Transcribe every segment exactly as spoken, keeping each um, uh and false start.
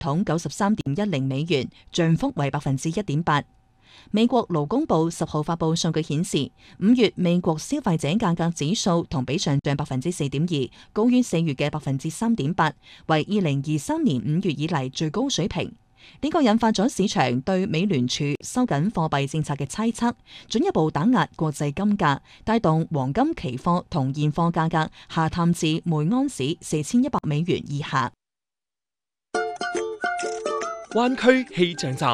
統九十三點一零美元，漲幅為百分之一點八。美國勞工部十號發佈數據顯示，五月美國消費者價格指數同比上漲百分之四點二，高於四月嘅百分之三點八，為二零二三年五月以嚟最高水平。呢個引發咗市場對美聯儲收緊貨幣政策嘅猜測，進一步打壓國際金價，帶動黃金期貨同現貨價格下探至每盎司四千一百美元以下。 灣區氣象站。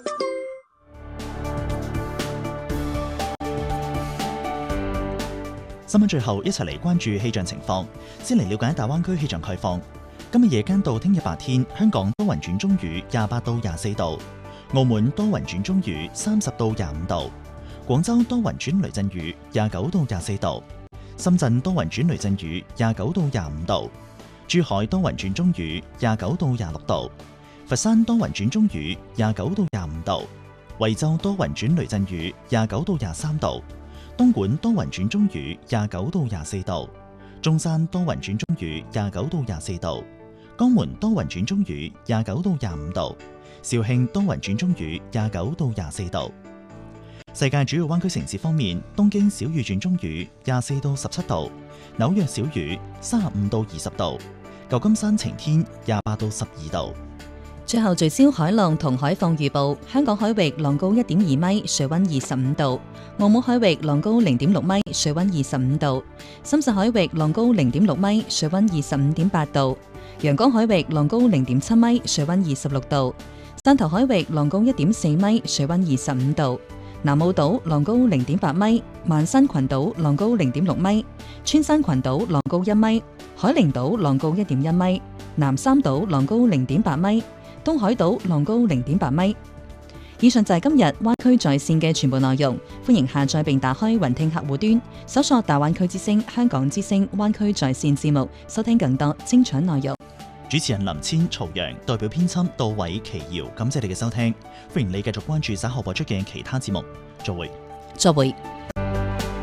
新聞最後一齊嚟關注氣象情況，先嚟了解大灣區氣象概況。今日夜間到聽日白天，香港多雲轉中雨，廿八到廿四度；澳門多雲轉中雨，三十到廿五度；廣州多雲轉雷陣雨，廿九到廿四度；深圳多雲轉雷陣雨，廿九到廿五度；珠海多雲轉中雨，廿九到廿六度；佛山多雲轉中雨，廿九到廿五度；惠州多雲轉雷陣雨，廿九到廿三度；東莞多雲轉中雨，廿九到廿四度；中山多雲轉中雨，廿九到廿四度；江門多雲轉中雨，廿九到廿五度；肇慶多雲轉中雨，廿九到廿四度。世界主要灣區城市方面，東京小雨轉中雨，廿四到十七度；紐約小雨，三十五到二十度；舊金山晴天，廿八到十二度。 最後聚焦海浪同海況預報，香港海域浪高一點二米，水溫二十五度；澳門海域浪高零點六米，水溫二十五度；深圳海域浪高零點六米，水溫二十五點八度；陽江海域浪高零點七米，水溫二十六度；汕頭海域浪高一點四米，水溫二十五度；南澳島浪高零點八米，萬山群島浪高零點六米，穿山群島浪高一米，海陵島浪高一點一米，南三島浪高零點八米，東海島浪高零點八米。以上就係今日灣區在線嘅全部內容，歡迎下載並打開雲聽客戶端，搜索大灣區之聲、香港之聲、灣區在線節目，收聽更多精彩內容。 主持人林千、曹陽，代表編輯杜偉、奇瑤，感謝你嘅收聽，歡迎你繼續關注稍後播出嘅其他節目。再會。 再會。